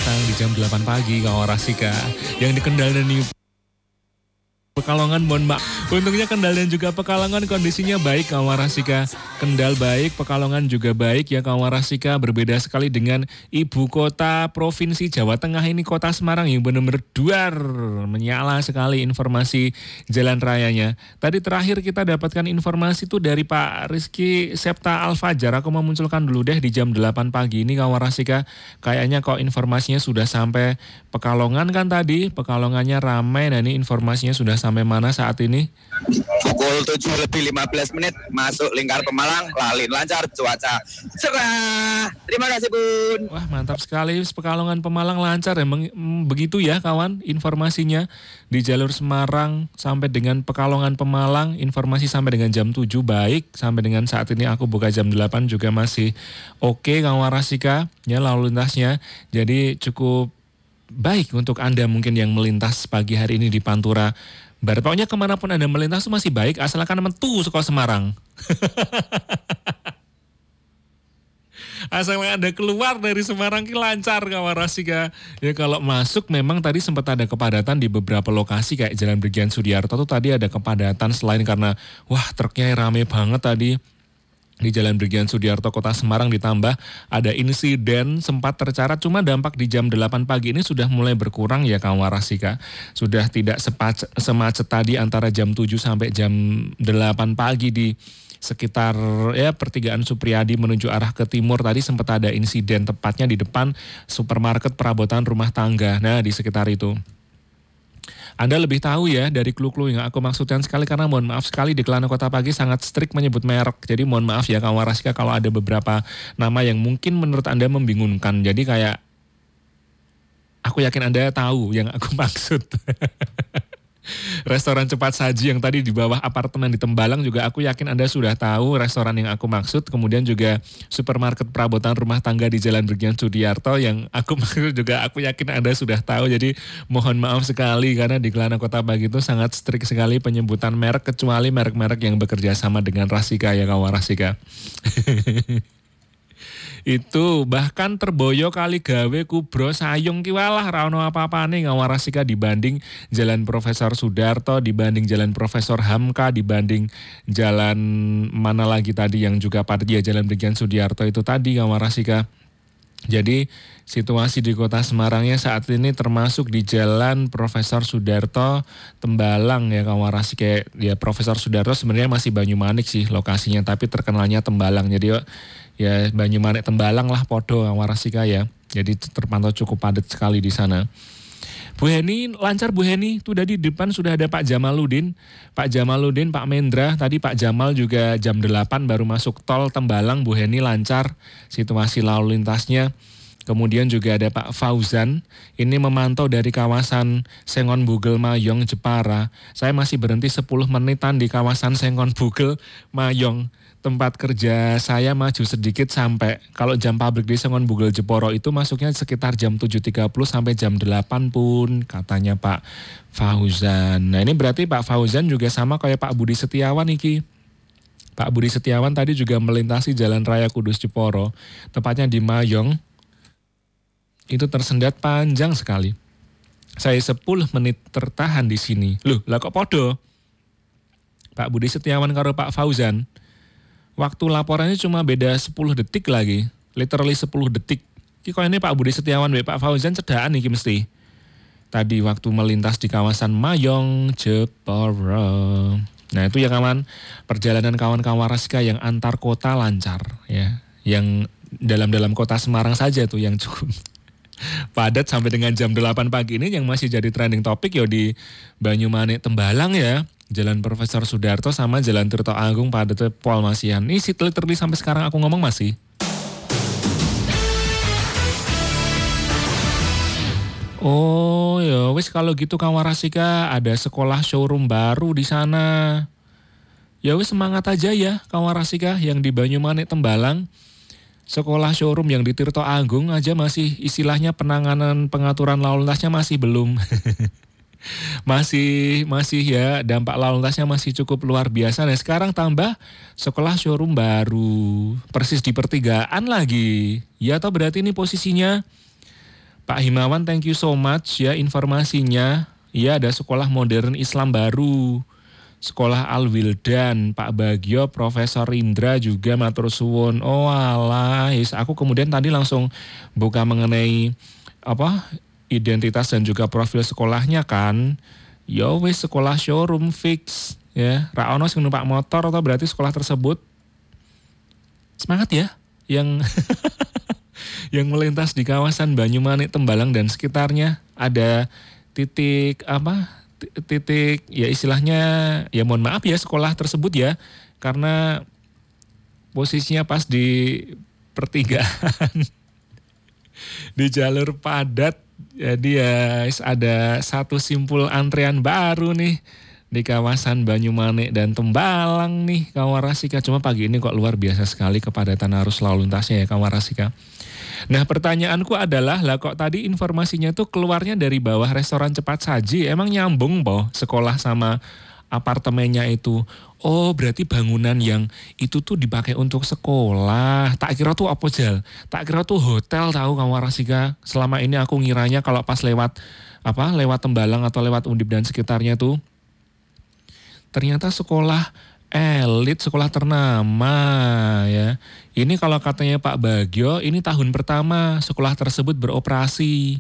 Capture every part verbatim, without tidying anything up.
datang di jam delapan pagi kawan Rasika. Yang di Kendal dan di Pekalongan, mohon maaf. Untungnya Kendal dan juga Pekalongan kondisinya baik kawan Rasika. Kendal baik, Pekalongan juga baik ya kawan Rasika. Berbeda sekali dengan ibu kota provinsi Jawa Tengah ini, kota Semarang yang benar-benar duar. Menyala sekali informasi jalan rayanya. Tadi terakhir kita dapatkan informasi tuh dari Pak Rizky Septa Al-Fajar. Aku mau munculkan dulu deh di jam delapan pagi ini kawan Rasika. Kayaknya kok informasinya sudah sampai Pekalongan kan tadi. Pekalongannya ramai, nah ini informasinya sudah sampai mana saat ini? Pukul tujuh lebih lima belas menit masuk Lingkar Pemalang, lalin lancar, cuaca cerah. Terima kasih Bun. Wah mantap sekali, Pekalongan Pemalang lancar emang begitu ya kawan informasinya. Di jalur Semarang sampai dengan Pekalongan Pemalang informasi sampai dengan jam tujuh baik. Sampai dengan saat ini aku buka jam delapan juga masih oke kawan Rasika ya lalu lintasnya. Jadi cukup baik untuk Anda mungkin yang melintas pagi hari ini di Pantura Barat. Pokoknya kemanapun Anda melintas itu masih baik asalkan metu sekolah Semarang. Asalkan Anda keluar dari Semarang ki lancar kawan Rasika. Ya kalau masuk memang tadi sempat ada kepadatan di beberapa lokasi kayak Jalan Brigjen Sudiarto tuh tadi ada kepadatan selain karena wah truknya rame banget tadi. Di Jalan Brigjen Sudiarto Kota Semarang ditambah ada insiden sempat tercatat, cuma dampak di jam delapan pagi ini sudah mulai berkurang ya kawan Rasika. Sudah tidak sepac- semacet tadi antara jam tujuh sampai jam delapan pagi di sekitar ya pertigaan Supriyadi menuju arah ke timur. Tadi sempat ada insiden tepatnya di depan supermarket perabotan rumah tangga. Nah di sekitar itu. Anda lebih tahu ya dari clue-clue yang aku maksudkan sekali karena mohon maaf sekali di Kelana Kota Pagi sangat strict menyebut merek. Jadi mohon maaf ya kawan Rasika kalau ada beberapa nama yang mungkin menurut Anda membingungkan. Jadi kayak aku yakin Anda tahu yang aku maksud. Restoran cepat saji yang tadi di bawah apartemen di Tembalang juga aku yakin Anda sudah tahu restoran yang aku maksud. Kemudian juga supermarket perabotan rumah tangga di Jalan Brigjen Sudiarto yang aku maksud juga aku yakin Anda sudah tahu. Jadi mohon maaf sekali karena di Kelana Kota Pagi itu sangat strict sekali penyebutan merek kecuali merek-merek yang bekerja sama dengan Rasika ya kawan Rasika. Itu bahkan terboyo kali gawe kubro sayung kiwalah rano apa-apa nih kawan Rasika dibanding Jalan Profesor Sudarto, dibanding Jalan Profesor Hamka, dibanding jalan mana lagi tadi yang juga pada ya Jalan Brigjen Sudiarto itu tadi kawan Rasika. Jadi situasi di Kota Semarangnya saat ini termasuk di Jalan Profesor Sudarto Tembalang ya kawan Rasika. Ya Profesor Sudarto sebenarnya masih Banyumanik sih lokasinya tapi terkenalnya Tembalang. Jadi ya Banyumanik Tembalang lah podo kawan Rasika ya. Jadi terpantau cukup padat sekali di sana. Bu Heni lancar Bu Heni, tuh tadi di depan sudah ada Pak Jamaludin, Pak Jamaludin, Pak Mendra, tadi Pak Jamal juga jam delapan baru masuk tol Tembalang, Bu Heni lancar situasi lalu lintasnya. Kemudian juga ada Pak Fauzan, ini memantau dari kawasan Sengon Bugel Mayong Jepara. Saya masih berhenti sepuluh menitan di kawasan Sengon Bugel Mayong. Tempat kerja saya maju sedikit sampai kalau jam pabrik di Sengon Bugel Jeporo itu masuknya sekitar jam tujuh tiga puluh sampai jam delapan pun katanya Pak Fauzan. Nah ini berarti Pak Fauzan juga sama kayak Pak Budi Setiawan iki. Pak Budi Setiawan tadi juga melintasi Jalan Raya Kudus Jeporo, tepatnya di Mayong. Itu tersendat panjang sekali. Saya sepuluh menit tertahan di sini. Loh, lah kok podo? Pak Budi Setiawan karo Pak Fauzan. Waktu laporannya cuma beda sepuluh detik lagi. Literally sepuluh detik. Ki kok ini Pak Budi Setiawan be Pak Fauzan cedaan nih mesti. Tadi waktu melintas di kawasan Mayong Jepara. Nah, itu ya kawan, perjalanan kawan-kawan Rasika yang antar kota lancar ya. Yang dalam-dalam kota Semarang saja tuh yang cukup padat sampai dengan jam delapan pagi ini yang masih jadi trending topik ya di Banyumanik Tembalang ya. Jalan Profesor Sudarto sama Jalan Tirto Agung pada pol masihan. Ini sit literally sampai sekarang aku ngomong masih. Oh ya wis kalau gitu kawan Rasika ada sekolah showroom baru di sana. Ya wis semangat aja ya kawan Rasika yang di Banyumanik Tembalang. Sekolah showroom yang di Tirto Agung aja masih istilahnya penanganan pengaturan lalu lintasnya masih belum. Masih masih ya dampak lalu lintasnya masih cukup luar biasa. Nah sekarang tambah sekolah showroom baru persis di pertigaan lagi. Ya atau berarti ini posisinya Pak Himawan, thank you so much ya informasinya. Ya, ada sekolah modern Islam baru. Sekolah Al-Wildan, Pak Bagio, Profesor Indra juga matur suwun. Oh alah, yes. Aku kemudian tadi langsung buka mengenai apa identitas dan juga profil sekolahnya kan. Yo wis sekolah showroom fix ya. Ra ono sing numpak motor atau berarti sekolah tersebut semangat ya yang yang melintas di kawasan Banyumanik, Tembalang dan sekitarnya. Ada titik apa? Titik ya istilahnya ya mohon maaf ya sekolah tersebut ya karena posisinya pas di pertigaan di jalur padat. Jadi ya ada satu simpul antrean baru nih di kawasan Banyumanik dan Tembalang nih Kawarasika. Cuma pagi ini kok luar biasa sekali kepadatan arus lalu lintasnya ya Kawarasika. Nah pertanyaanku adalah lah kok tadi informasinya tuh keluarnya dari bawah restoran cepat saji, emang nyambung boh sekolah sama apartemennya itu? Oh berarti bangunan yang itu tuh dipakai untuk sekolah. Tak kira tuh apa Jal? Tak kira tuh hotel tahu Kawarasika. Selama ini aku ngiranya kalau pas lewat apa lewat Tembalang atau lewat Undip dan sekitarnya tuh ternyata sekolah elit, sekolah ternama ya. Ini kalau katanya Pak Bagio, ini tahun pertama sekolah tersebut beroperasi.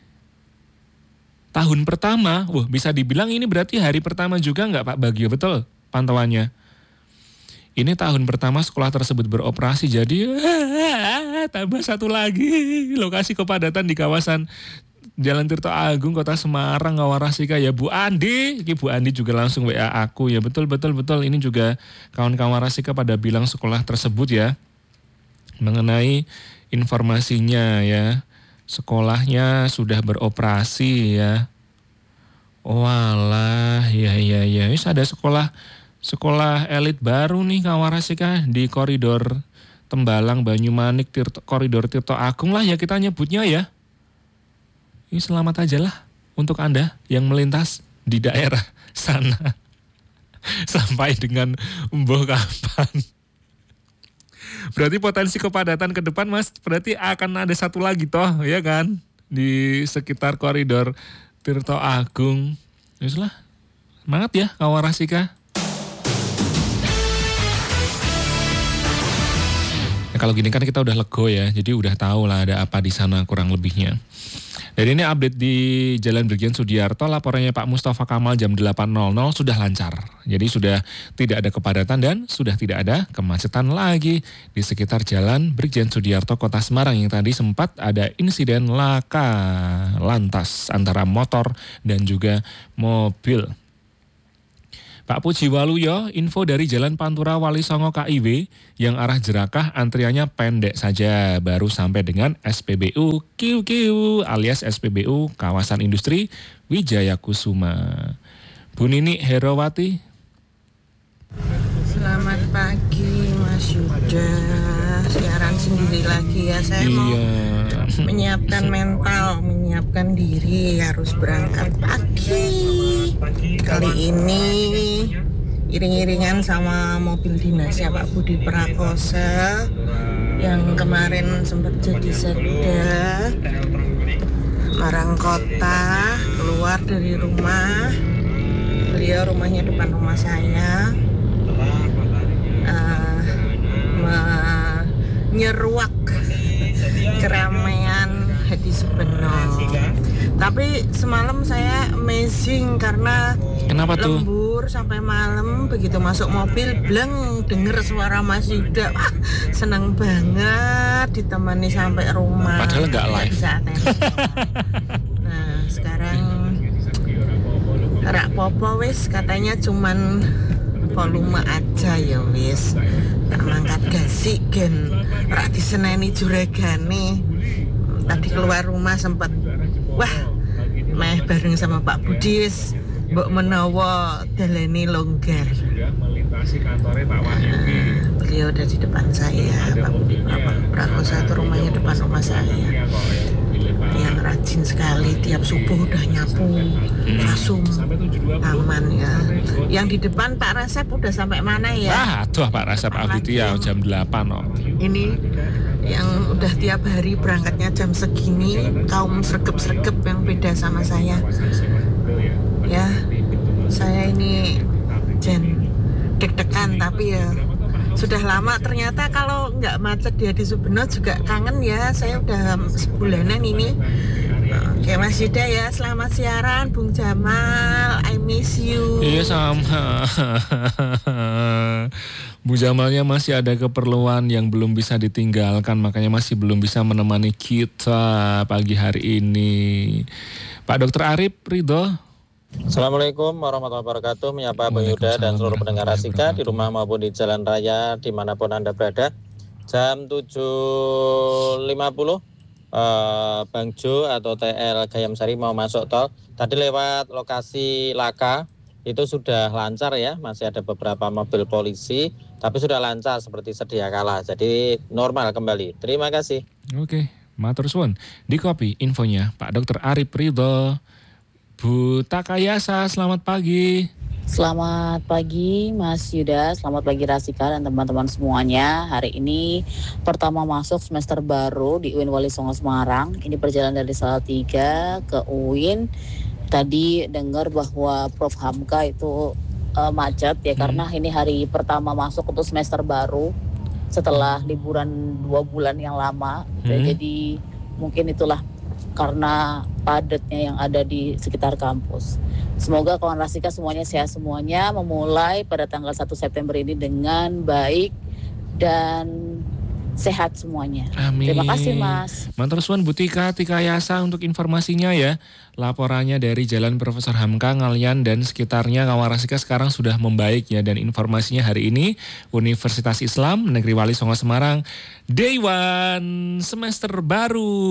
Tahun pertama, wah bisa dibilang ini berarti hari pertama juga nggak Pak Bagio, betul pantauannya? Ini tahun pertama sekolah tersebut beroperasi, jadi ah, tambah satu lagi lokasi kepadatan di kawasan Jalan Tirto Agung, Kota Semarang, Kawarasika ya Bu Andi. Ini Bu Andi juga langsung W A aku ya, betul betul betul. Ini juga kawan Kawarasika pada bilang sekolah tersebut ya, mengenai informasinya ya. Sekolahnya sudah beroperasi ya. Oh alah, ya ya ya. Wis ada sekolah sekolah elit baru nih Kawarasika di koridor Tembalang, Banyumanik, Tirto, koridor Tirto Agung lah ya kita nyebutnya ya. Ini selamat aja lah untuk Anda yang melintas di daerah sana. Sampai dengan embuh kapan. Berarti potensi kepadatan ke depan Mas, berarti akan ada satu lagi toh ya kan. Di sekitar koridor Tirto Agung. Yuslah, semangat ya Kawarasika. Ya, kalau gini kan kita udah lego ya, jadi udah tahu lah ada apa di sana kurang lebihnya. Jadi ini update di Jalan Brigjen Sudiarto, laporannya Pak Mustafa Kamal jam delapan nol nol sudah lancar. Jadi sudah tidak ada kepadatan dan sudah tidak ada kemacetan lagi di sekitar Jalan Brigjen Sudiarto Kota Semarang yang tadi sempat ada insiden laka lantas antara motor dan juga mobil. Pak Pujiwaluyo, info dari Jalan Pantura Wali Songo K I W yang arah Jerakah antriannya pendek saja, baru sampai dengan S P B U Q Q alias S P B U Kawasan Industri Wijaya Kusuma. Bu Nini Herawati. Selamat pagi Mas Yuda, siaran sendiri lagi ya, saya mau Iya. menyiapkan mental, menyiapkan diri harus berangkat pagi. Kali ini iring-iringan sama mobil dinasnya Pak Budi Prakosa yang kemarin sempat jadi sekda Marang Kota, keluar dari rumah. Beliau rumahnya depan rumah saya. Uh, menyeruak keramaian Hadi Subeno. Tapi semalam saya amazing karena Kenapa tuh? lembur sampai malam, begitu masuk mobil bleng denger suara Mas Yuda. Wah, seneng banget ditemani sampai rumah. Padahal nggak live. Bisa nah, sekarang rak popo wis katanya cuman volume aja ya wis, tak mangkat gasi gen rak diseneni juragane. Tadi keluar rumah sempat wah meh bareng sama Pak Budi wis mbok menawa dalane longgar. Nah, beliau udah di depan saya, Pak Budi Prakosa itu rumahnya depan rumah saya. Yang rajin sekali, tiap subuh udah nyapu, fasum, taman ya. Yang di depan Pak Rasep udah sampai mana ya? Ah, tuh Pak Rasep Aditya jam delapan oh. Ini yang udah tiap hari berangkatnya jam segini, kaum sregep-sregep yang beda sama saya. Ya, saya ini jen deg-degan, tapi ya sudah lama ternyata kalau nggak macet di Hadi Subeno juga kangen ya. Saya udah sebulanan ini. Oke Mas Yuda ya, selamat siaran Bung Jamal, I miss you. Iya sama. Bu Jamalnya masih ada keperluan yang belum bisa ditinggalkan, makanya masih belum bisa menemani kita pagi hari ini. Pak Dokter Arif Ridho. Assalamualaikum warahmatullahi wabarakatuh. Menyapa Bang Yuda dan seluruh pendengar Rasika di rumah maupun di jalan raya dimanapun Anda berada. Jam tujuh lima puluh uh, Bang Jo atau T L Gayam Sari mau masuk tol. Tadi lewat lokasi Laka itu sudah lancar ya, masih ada beberapa mobil polisi, tapi sudah lancar seperti sedia kala. Jadi normal kembali. Terima kasih. Oke, matur suwun. Di kopi infonya Pak Dokter Arif Ridho. Bu Takayasa, selamat pagi. Selamat pagi Mas Yuda, selamat pagi Rasika dan teman-teman semuanya. Hari ini pertama masuk semester baru di U I N Wali Songo Semarang. Ini perjalanan dari Salatiga ke U I N. Tadi dengar bahwa Profesor Hamka itu uh, macet ya, hmm. karena ini hari pertama masuk untuk semester baru setelah liburan dua bulan yang lama. Hmm. Jadi mungkin itulah karena padatnya yang ada di sekitar kampus. Semoga kawan Rasika semuanya sehat semuanya, memulai pada tanggal satu September ini dengan baik dan sehat semuanya. Amin. Terima kasih Mas. Matur suwun Bu Tika, Tika Yasa untuk informasinya ya. Laporannya dari Jalan Profesor Hamka, Ngalian dan sekitarnya kawan Rasika sekarang sudah membaik ya. Dan informasinya hari ini Universitas Islam Negeri Wali Songo Semarang Day One semester baru.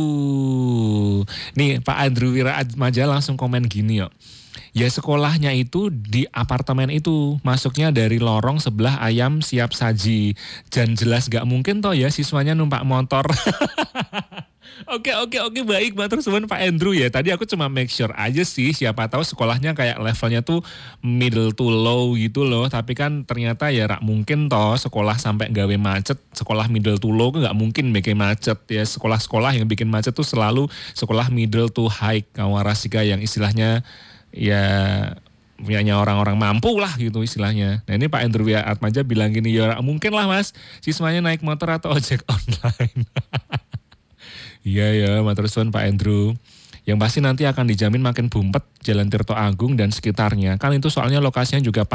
Nih Pak Andrew Wiraatmaja langsung komen gini yuk. Ya sekolahnya itu di apartemen itu, masuknya dari lorong sebelah ayam siap saji. Dan jelas gak mungkin toh ya siswanya numpak motor. Oke oke oke baik, matur suwun Pak Andrew ya. Tadi aku cuma make sure aja sih, siapa tahu sekolahnya kayak levelnya tuh middle to low gitu loh. Tapi kan ternyata ya rak mungkin toh sekolah sampai gawe macet. Sekolah middle to low gak mungkin bikin macet ya. Sekolah-sekolah yang bikin macet tuh selalu sekolah middle to high, kawan Rasika, yang istilahnya ya punyanya orang-orang mampu lah gitu istilahnya. Nah ini Pak Andrew Atmaja bilang gini, ya mungkin lah Mas siswanya naik motor atau ojek online. Iya ya, matur suwun Pak Andrew. Yang pasti nanti akan dijamin makin bumpet Jalan Tirto Agung dan sekitarnya. Kan itu soalnya lokasinya juga